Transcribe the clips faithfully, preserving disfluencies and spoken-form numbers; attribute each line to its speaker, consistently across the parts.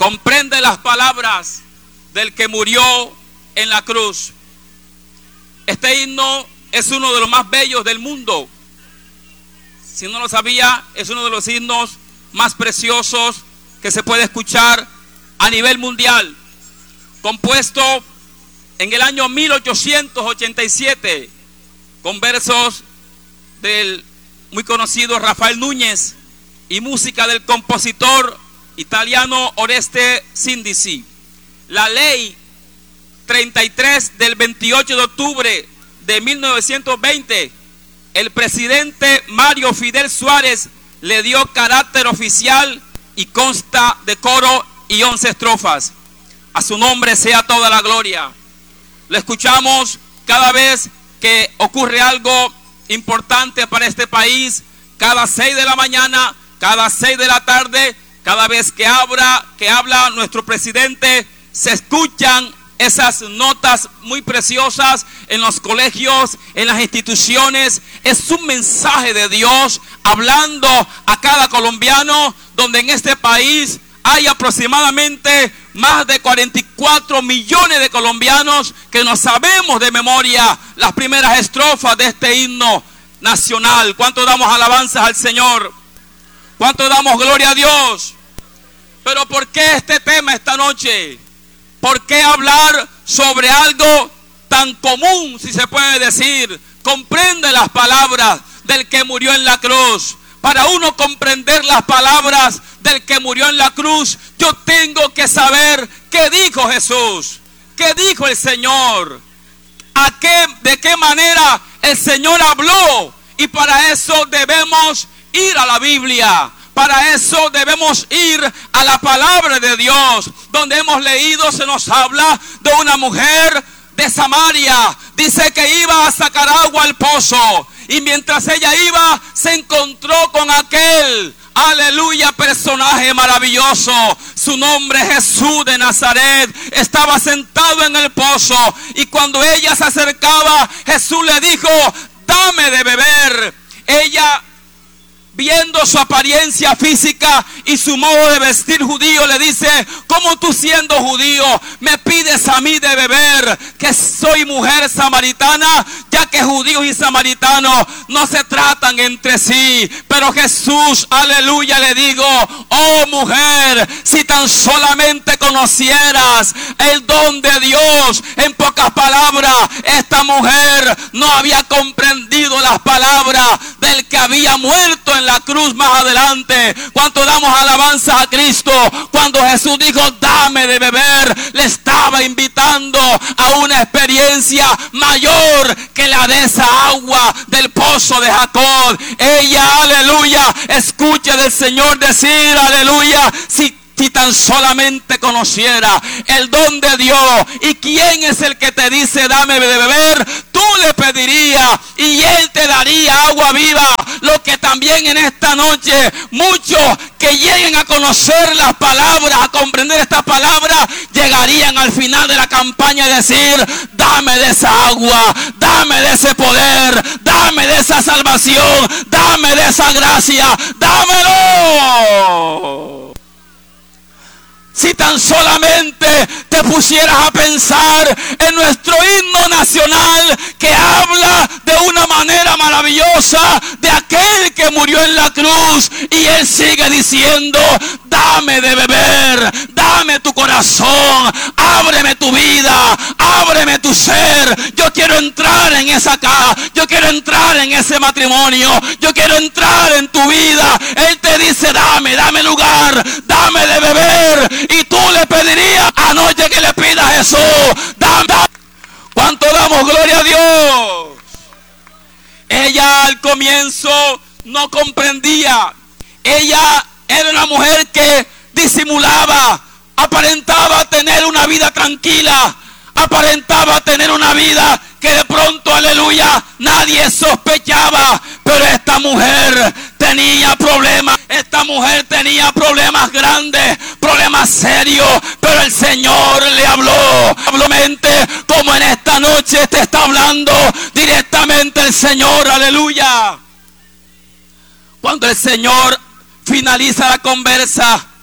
Speaker 1: comprende las palabras del que murió en la cruz. Este himno es uno de los más bellos del mundo. Si no lo sabía, es uno de los himnos más preciosos que se puede escuchar a nivel mundial. Compuesto en el año mil ochocientos ochenta y siete, con versos del muy conocido Rafael Núñez y música del compositor italiano Oreste Sindici. La ley treinta y tres del veintiocho de octubre de mil novecientos veinte, el presidente Mario Fidel Suárez le dio carácter oficial y consta de coro y once estrofas. A su nombre sea toda la gloria. Lo escuchamos cada vez que ocurre algo importante para este país, cada seis de la mañana, cada seis de la tarde, cada vez que habla, que habla nuestro presidente, se escuchan esas notas muy preciosas en los colegios, en las instituciones. Es un mensaje de Dios hablando a cada colombiano, donde en este país hay aproximadamente más de cuarenta y cuatro millones de colombianos que no sabemos de memoria las primeras estrofas de este himno nacional. ¿Cuánto damos alabanzas al Señor? ¿Cuánto damos gloria a Dios? Pero ¿por qué este tema esta noche? ¿Por qué hablar sobre algo tan común, si se puede decir? Comprende las palabras del que murió en la cruz. Para uno comprender las palabras del que murió en la cruz, yo tengo que saber qué dijo Jesús, qué dijo el Señor, a qué, de qué manera el Señor habló. Y para eso debemos ir a la Biblia. Para eso debemos ir a la palabra de Dios, donde hemos leído, se nos habla de una mujer de Samaria. Dice que iba a sacar agua al pozo, y mientras ella iba, se encontró con aquel, aleluya, personaje maravilloso. Su nombre es Jesús de Nazaret. Estaba sentado en el pozo, y cuando ella se acercaba, Jesús le dijo: dame de beber. Ella, viendo su apariencia física y su modo de vestir judío, le dice: ¿cómo tú, siendo judío, me pides a mí de beber, que soy mujer samaritana? Ya que judíos y samaritanos no se tratan entre sí. Pero Jesús, aleluya, le digo: oh mujer, si tan solamente conocieras el don de Dios. En pocas palabras, esta mujer no había comprendido las palabras del que había muerto en la cruz más adelante. Cuando damos alabanza a Cristo, cuando Jesús dijo: dame de beber, le estaba invitando a una experiencia mayor que la de esa agua del pozo de Jacob. Ella, aleluya, escuche del Señor decir, aleluya, si Si tan solamente conociera el don de Dios. ¿Y quién es el que te dice dame de beber? Tú le pedirías y Él te daría agua viva. Lo que también en esta noche muchos que lleguen a conocer las palabras, a comprender estas palabras, llegarían al final de la campaña a decir: dame de esa agua, dame de ese poder, dame de esa salvación, dame de esa gracia, dámelo. Si tan solamente te pusieras a pensar en nuestro himno nacional, que habla de una manera maravillosa de aquel que murió en la cruz, y él sigue diciendo: dame de beber, dame tu corazón, ábreme tu vida, ábreme tu ser. Yo quiero entrar en esa casa, yo quiero entrar en ese matrimonio, yo quiero entrar en tu vida. Él te dice: dame, dame lugar, dame de beber. Y tú le pedirías anoche que le pida a Jesús: dame. ¿Cuánto damos gloria a Dios? Ella al comienzo no comprendía. Ella era una mujer que disimulaba, aparentaba tener una vida tranquila, aparentaba tener una vida que de pronto, aleluya, nadie sospechaba. Pero esta mujer tenía problemas, esta mujer tenía problemas grandes, problemas serios. Pero el Señor le habló, probablemente como en esta noche te está hablando directamente el Señor, aleluya. Cuando el Señor finaliza la conversa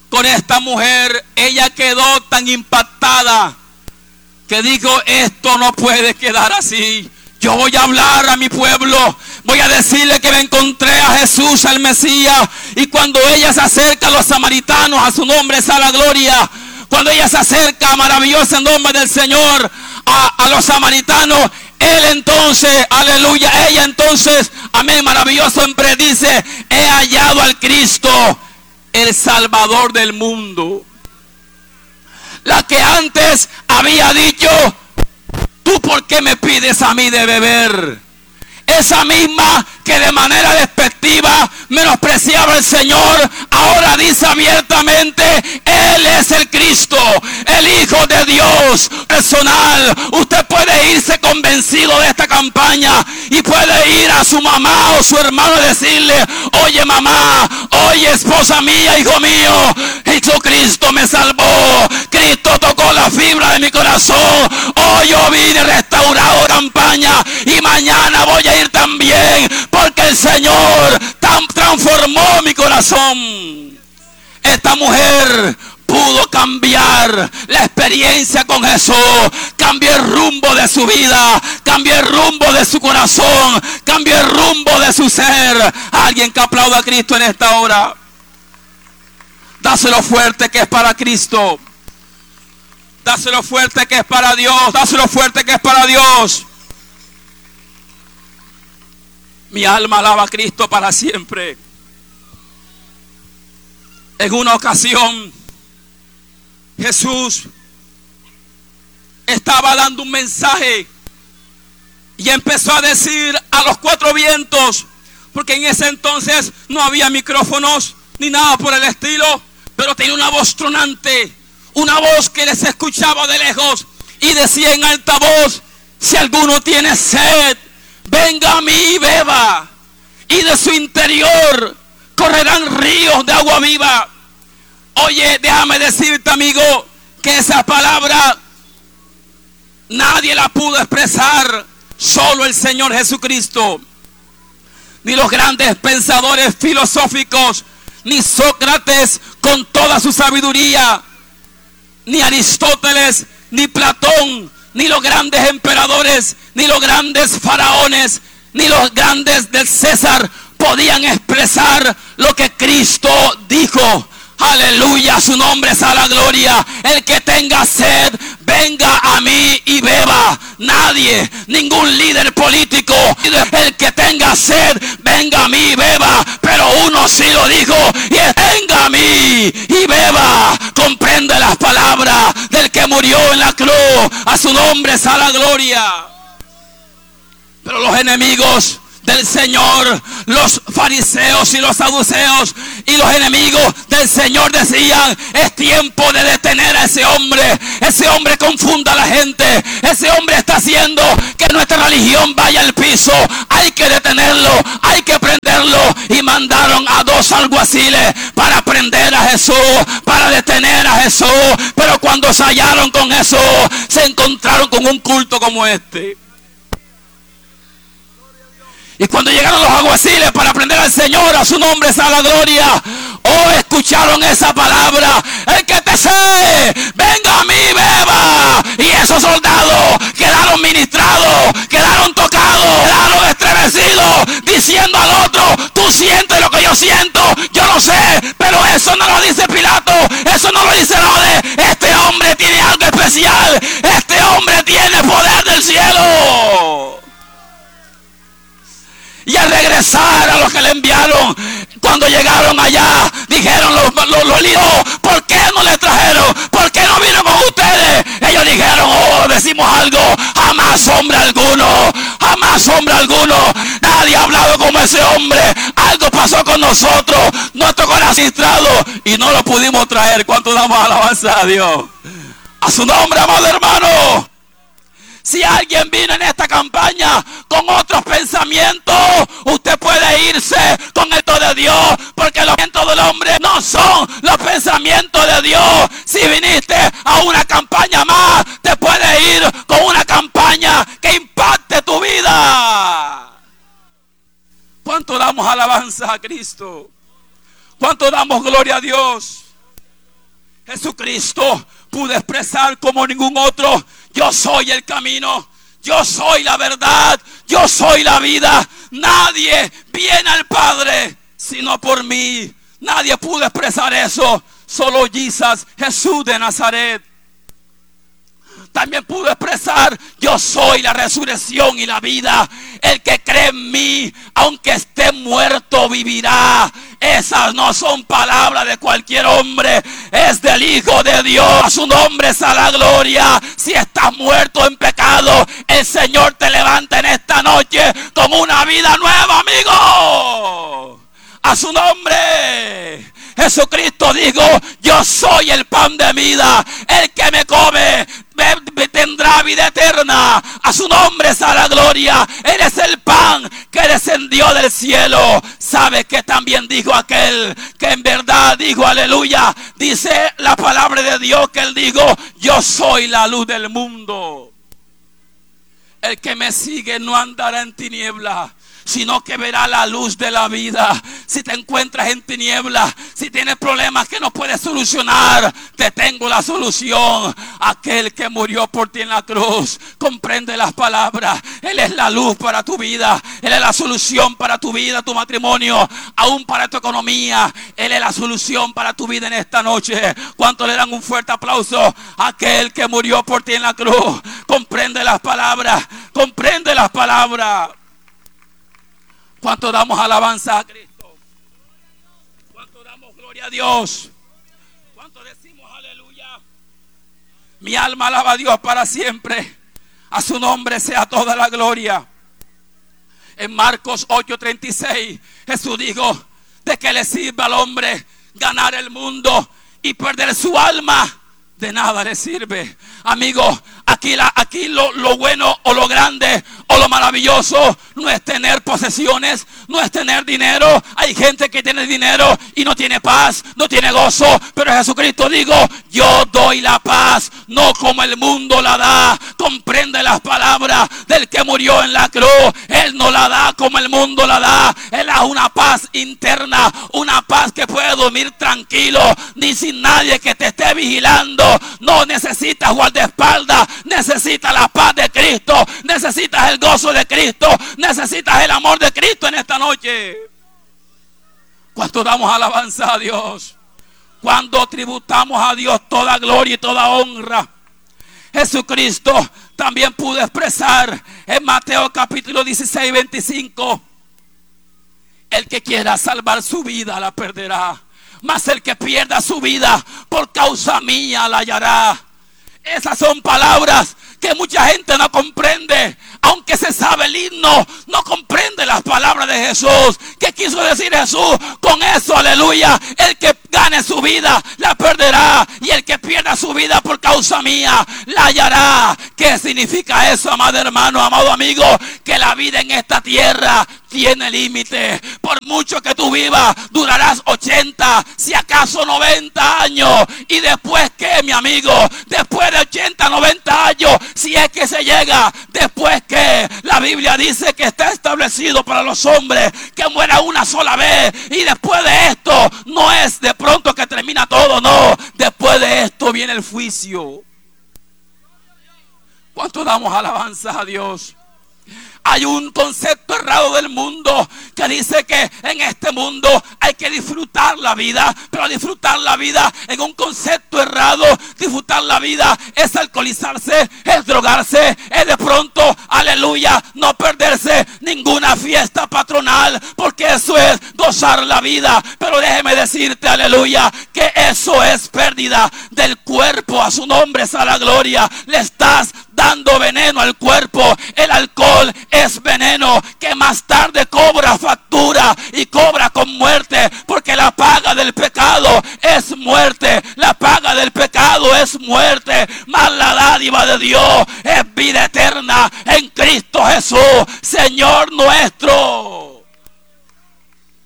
Speaker 1: con esta mujer, ella quedó tan impactada que dijo: esto no puede quedar así. Yo voy a hablar a mi pueblo, voy a decirle que me encontré a Jesús, al Mesías. Y cuando ella se acerca a los samaritanos, a su nombre sea la gloria. Cuando ella se acerca, maravilloso en nombre del Señor, a, a los samaritanos, él entonces, aleluya, ella entonces, amén, maravilloso, predice: he hallado al Cristo, el Salvador del mundo. La que antes había dicho: ¿tú por qué me pides a mí de beber? Esa misma que de manera despectiva menospreciaba al Señor, ahora dice abiertamente: Él es el Cristo, el Hijo de Dios personal. Usted puede irse convencido de esta campaña y puede ir a su mamá o su hermano y decirle: oye mamá, oye esposa mía, hijo mío, Jesucristo me salvó, Cristo tocó la fibra de mi corazón. Hoy yo vine restaurado de campaña y mañana voy a ir también, porque el Señor tan transformó mi corazón. Esta mujer pudo cambiar la experiencia con Jesús, cambió el rumbo de su vida, cambió el rumbo de su corazón, cambió el rumbo de su ser. Alguien que aplauda a Cristo en esta hora. Dáselo fuerte que es para Cristo. Dáselo fuerte que es para Dios. Dáselo fuerte que es para Dios. Mi alma alaba a Cristo para siempre. En una ocasión, Jesús estaba dando un mensaje y empezó a decir a los cuatro vientos, porque en ese entonces no había micrófonos ni nada por el estilo, pero tenía una voz tronante, una voz que les escuchaba de lejos, y decía en alta voz: si alguno tiene sed, venga a mí y beba, y de su interior correrán ríos de agua viva. Oye, déjame decirte, amigo, que esa palabra nadie la pudo expresar, solo el Señor Jesucristo. Ni los grandes pensadores filosóficos, ni Sócrates con toda su sabiduría, ni Aristóteles, ni Platón, ni los grandes emperadores, ni los grandes faraones, ni los grandes del César podían expresar lo que Cristo dijo. Aleluya, su nombre es a la gloria. El que tenga sed, venga a mí y beba. Nadie, ningún líder político, el que tenga sed, venga a mí y beba. Pero uno sí lo dijo, y es: venga a mí y beba. Comprende las palabras del que murió en la cruz. A su nombre es a la gloria. Pero los enemigos del Señor, los fariseos y los saduceos y los enemigos del Señor decían: es tiempo de detener a ese hombre. Ese hombre confunda a la gente. Ese hombre está haciendo que nuestra religión vaya al piso. Hay que detenerlo, hay que prenderlo. Y mandaron a dos alguaciles para prender a Jesús, para detener a Jesús. Pero cuando se hallaron con Jesús, se encontraron con un culto como este. Y cuando llegaron los alguaciles para prender al Señor, a su nombre sea la gloria, oh, escucharon esa palabra: el que te sé, venga a mí, beba. Y esos soldados quedaron ministrados, quedaron tocados, quedaron estremecidos, diciendo al otro: tú sientes lo que yo siento, yo lo sé, pero eso no lo dice Pilato, eso no lo dice Herodes. Este hombre tiene algo especial, este hombre tiene poder del cielo. Y al regresar a los que le enviaron, cuando llegaron allá, dijeron los, los, los líderes: ¿por qué no le trajeron? ¿Por qué no vino con ustedes? Ellos dijeron: oh, decimos algo, jamás hombre alguno, jamás hombre alguno, nadie ha hablado como ese hombre. Algo pasó con nosotros, nuestro corazón registrado, y no lo pudimos traer. ¿Cuánto damos alabanza a Dios? A su nombre, amado hermano. Si alguien vino en esta campaña con otros pensamientos, usted puede irse con el todo de Dios, porque los pensamientos del hombre no son los pensamientos de Dios. Si viniste a una campaña más, te puedes ir con una campaña que impacte tu vida. ¿Cuánto damos alabanza a Cristo? ¿Cuánto damos gloria a Dios? Jesucristo pudo expresar como ningún otro: yo soy el camino, yo soy la verdad, yo soy la vida. Nadie viene al Padre sino por mí. Nadie pudo expresar eso, solo Jesús, Jesús de Nazaret. También pudo expresar: yo soy la resurrección y la vida. El que cree en mí, aunque esté muerto, vivirá. Esas no son palabras de cualquier hombre, es del Hijo de Dios. A su nombre sea la gloria. Si estás muerto en pecado, el Señor te levanta en esta noche con una vida nueva, amigo. A su nombre. Jesucristo dijo: yo soy el pan de vida. El que me come tendrá vida eterna. A su nombre sea la gloria. Él es el pan que descendió del cielo. ¿Sabe que también dijo aquel que en verdad dijo aleluya? Dice la palabra de Dios que él dijo: yo soy la luz del mundo. El que me sigue no andará en tinieblas, sino que verá la luz de la vida. Si te encuentras en tinieblas, si tienes problemas que no puedes solucionar, te tengo la solución. Aquel que murió por ti en la cruz, comprende las palabras. Él es la luz para tu vida. Él es la solución para tu vida, tu matrimonio, aún para tu economía. Él es la solución para tu vida en esta noche. ¿Cuánto le dan un fuerte aplauso? Aquel que murió por ti en la cruz, comprende las palabras, comprende las palabras. ¿Cuánto damos alabanza a Cristo? ¿Cuánto damos gloria a Dios? ¿Cuánto decimos aleluya? Mi alma alaba a Dios para siempre. A su nombre sea toda la gloria. En Marcos ocho treinta y seis, Jesús dijo: ¿de qué le sirve al hombre ganar el mundo y perder su alma? De nada le sirve. Amigo, aquí, la, aquí lo, lo bueno o lo grande o lo maravilloso no es tener posesiones, no es tener dinero. Hay gente que tiene dinero y no tiene paz, no tiene gozo. Pero Jesucristo dijo: yo doy la paz, no como el mundo la da. Comprende las palabras del que murió en la cruz. Él no la da como el mundo la da. Él da una paz interna, una paz que puede dormir tranquilo, ni sin nadie que te esté vigilando. No necesitas guardaespaldas, necesitas la paz de Cristo, necesitas el gozo de Cristo, necesitas el amor de Cristo en esta noche. ¿Cuánto damos alabanza a Dios? Cuando tributamos a Dios toda gloria y toda honra. Jesucristo también pudo expresar en Mateo capítulo dieciséis, veinticinco: el que quiera salvar su vida la perderá, mas el que pierda su vida por causa mía la hallará. Esas son palabras que mucha gente no comprende. Aunque se sabe el himno, no comprende las palabras de Jesús. ¿Qué quiso decir Jesús con eso? Aleluya. El que gane su vida la perderá, y el que pierda su vida por causa mía la hallará. ¿Qué significa eso, amado hermano, amado amigo? Que la vida en esta tierra tiene límite. Por mucho que tú vivas, durarás ochenta, si acaso noventa años. ¿Y después qué, mi amigo? Después de ochenta, noventa años, si es que se llega, después que la Biblia dice que está establecido para los hombres que muera una sola vez, y después de esto no es de pronto que termina todo, no. Después de esto viene el juicio. ¿Cuánto damos alabanza a Dios? Hay un concepto errado del mundo que dice que en este mundo hay que disfrutar la vida, pero disfrutar la vida en un concepto errado. Disfrutar la vida es alcoholizarse, es drogarse, es de pronto, aleluya, no perderse ninguna fiesta patronal, porque eso es gozar la vida. Pero déjeme decirte, aleluya, que eso es pérdida del cuerpo. A su nombre sea la gloria. Le estás dando veneno al cuerpo. El alcohol es veneno que más tarde cobra factura y cobra con muerte, porque la paga del pecado es muerte. La paga del pecado es muerte, mas la dádiva de Dios es vida eterna en Cristo Jesús, Señor nuestro.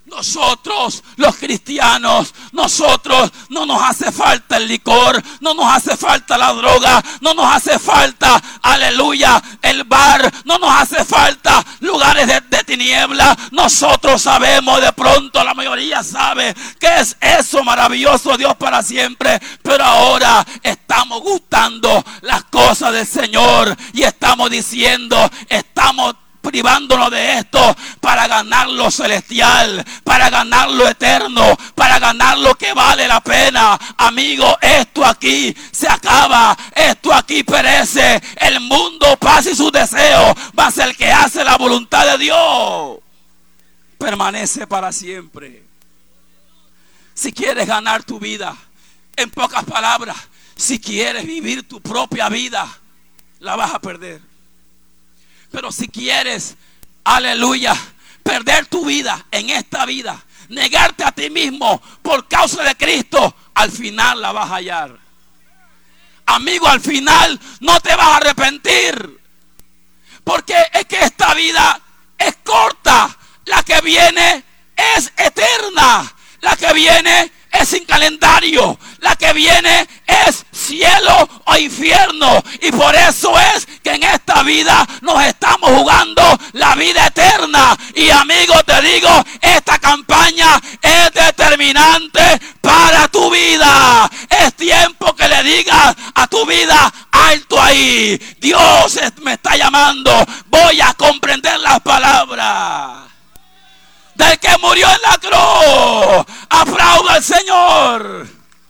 Speaker 1: Nosotros, los cristianos, nosotros no nos hace falta el licor, no nos hace falta la droga, no nos hace falta, aleluya, el bar, no nos hace falta lugares de, de tiniebla. Nosotros sabemos, de pronto la mayoría sabe que es eso maravilloso, Dios para siempre. Pero ahora estamos gustando las cosas del Señor y estamos diciendo, estamos privándonos de esto para ganar lo celestial, para ganar lo eterno, para ganar lo que vale la pena. Amigo, esto aquí se acaba, esto aquí perece. El mundo pasa y sus deseos, mas el que hace la voluntad de Dios permanece para siempre. Si quieres ganar tu vida, en pocas palabras, si quieres vivir tu propia vida, la vas a perder. Pero si quieres, aleluya, perder tu vida en esta vida, negarte a ti mismo por causa de Cristo, al final la vas a hallar. Amigo, al final no te vas a arrepentir. Porque es que esta vida es corta. La que viene es eterna. La que viene es sin calendario. La que viene es cielo o infierno. Y por eso es que en esta vida nos estamos jugando la vida eterna. Y amigo, te digo, esta campaña es determinante para tu vida. Es tiempo que le digas a tu vida: alto ahí, Dios me está llamando. Voy a comprender las palabras del que murió en la cruz. Aplauda al Señor.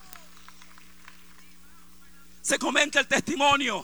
Speaker 1: Se comenta el testimonio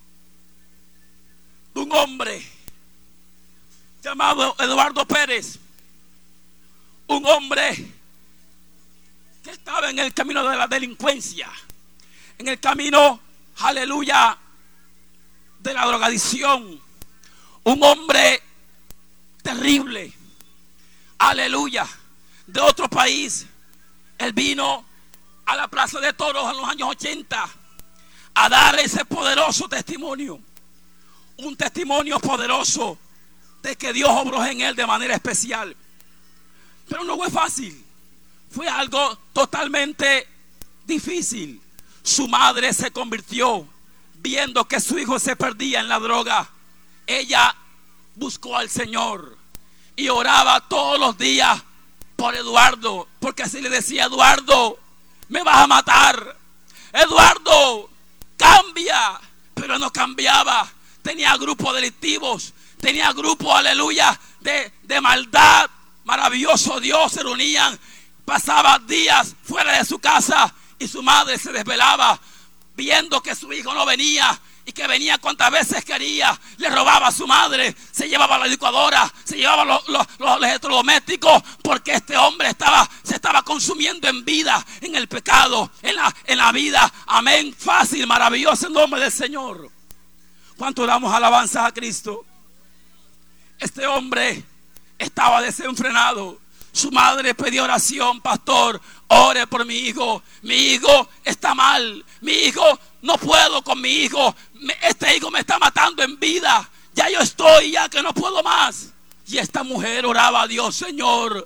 Speaker 1: de un hombre llamado Eduardo Pérez, un hombre que estaba en el camino de la delincuencia, en el camino, aleluya, de la drogadicción, un hombre terrible, aleluya, de otro país. Él vino a la Plaza de Toros en los años ochenta a dar ese poderoso testimonio, un testimonio poderoso de que Dios obró en él de manera especial. Pero no fue fácil, fue algo totalmente difícil. Su madre se convirtió viendo que su hijo se perdía en la droga. Ella buscó al Señor y oraba todos los días por Eduardo, porque así le decía: Eduardo, me vas a matar, Eduardo, cambia. Pero no cambiaba. Tenía grupos delictivos, tenía grupos, aleluya, de, de maldad. Maravilloso Dios, se reunían, pasaba días fuera de su casa y su madre se desvelaba viendo que su hijo no venía, y que venía cuantas veces quería. Le robaba a su madre, se llevaba la licuadora, se llevaba los, los, los electrodomésticos, porque este hombre estaba, se estaba consumiendo en vida, en el pecado, en la, en la vida. Amén. Fácil, maravilloso, en nombre del Señor. ¿Cuánto damos alabanzas a Cristo? Este hombre estaba desenfrenado. Su madre pidió oración: pastor, ore por mi hijo. Mi hijo está mal. Mi hijo, no puedo con mi hijo. Este hijo me está matando en vida. Ya yo estoy, ya que no puedo más. Y esta mujer oraba a Dios: Señor,